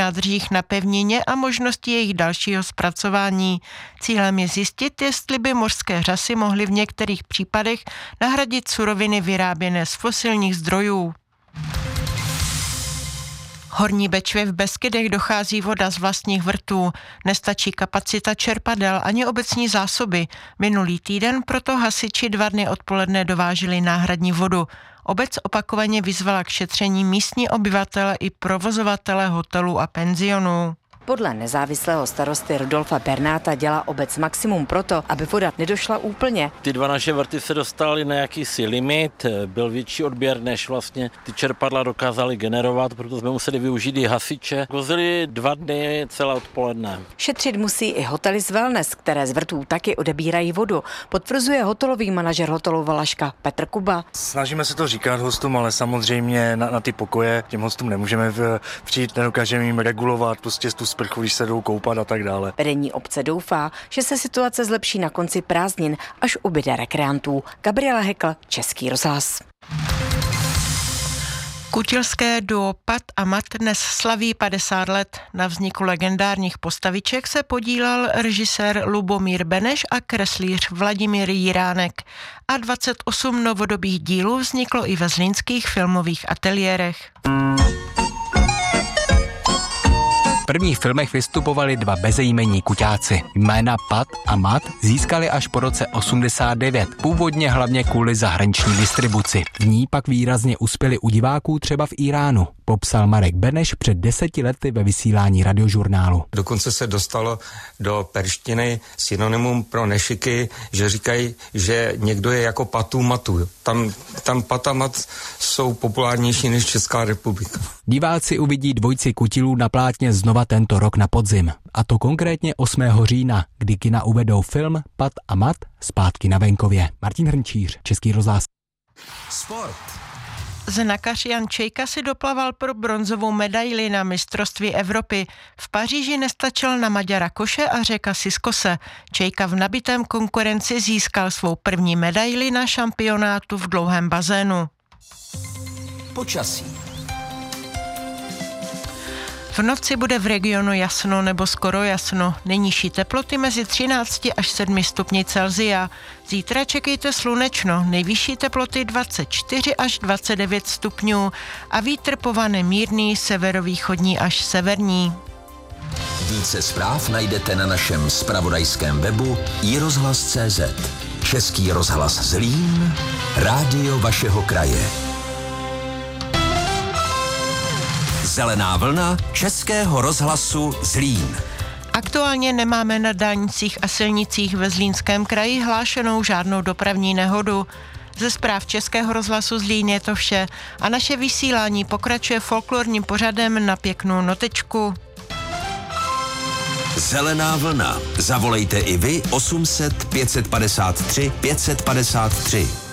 nádržích na pevnině a možnosti jejich dalšího zpracování. Cílem je zjistit, jestli by mořské řasy mohly v některých případech nahradit suroviny vyráběné z fosilních zdrojů. Horní Bečvě v Beskydech dochází voda z vlastních vrtů. Nestačí kapacita čerpadel ani obecní zásoby. Minulý týden proto hasiči 2 dny odpoledne dováželi náhradní vodu. Obec opakovaně vyzvala k šetření místní obyvatele i provozovatele hotelů a penzionů. Podle nezávislého starosty Rudolfa Bernáta dělá obec maximum proto, aby voda nedošla úplně. Ty 2 naše vrty se dostaly na jakýsi limit, byl větší odběr, než vlastně ty čerpadla dokázaly generovat, proto jsme museli využít i hasiče. Vozili 2 dny celé odpoledne. Šetřit musí i hotely z wellness, které z vrtů taky odebírají vodu, potvrzuje hotelový manažer hotelu Valaška Petr Kuba. Snažíme se to říkat hostům, ale samozřejmě na ty pokoje těm hostům nemůžeme přijít, nedokážeme jim regulovat, prostě tu sprchu, když se jdou koupat a tak dále. Vedení obce doufá, že se situace zlepší na konci prázdnin, až ubyde rekreantů. Gabriela Hekl, Český rozhlas. Kutilské duo Pat a Mat dnes slaví 50 let. Na vzniku legendárních postaviček se podílel režisér Lubomír Beneš a kreslíř Vladimír Jiránek. A 28 novodobých dílů vzniklo i ve zlínských filmových ateliérech. V prvních filmech vystupovali 2 bezejmenní kuťáci. Jména Pat a Mat získali až po roce 89, původně hlavně kvůli zahraniční distribuci. V ní pak výrazně uspěli u diváků třeba v Iránu, popsal Marek Beneš před 10 lety ve vysílání Radiožurnálu. Dokonce se dostalo do perštiny synonymum pro nešiky, že říkají, že někdo je jako Patu Matu. Tam Pat a Mat jsou populárnější než Česká republika. Diváci uvidí dvojici kutilů na plátně znova tento rok na podzim. A to konkrétně 8. října, kdy kina uvedou film Pat a Mat zpátky na venkově. Martin Hrnčíř, Český rozhlas. Sport. Znakař Jan Čejka si doplaval pro bronzovou medaili na mistrovství Evropy. V Paříži nestačil na Maďara Koše a Řeka Siskose. Čejka v nabitém konkurenci získal svou první medaili na šampionátu v dlouhém bazénu. Počasí. V noci bude v regionu jasno nebo skoro jasno. Nejnižší teploty mezi 13 až 7 stupni Celsia. Zítra čekejte slunečno, nejvyšší teploty 24 až 29 stupňů a vítr povane mírný, severovýchodní až severní. Více zpráv najdete na našem zpravodajském webu iRozhlas.cz. Český rozhlas Zlín, rádio vašeho kraje. Zelená vlna Českého rozhlasu Zlín. Aktuálně nemáme na dálnicích a silnicích ve Zlínském kraji hlášenou žádnou dopravní nehodu. Ze zpráv Českého rozhlasu Zlín je to vše a naše vysílání pokračuje folklorním pořadem Na pěknou notečku. Zelená vlna. Zavolejte i vy 800 553 553.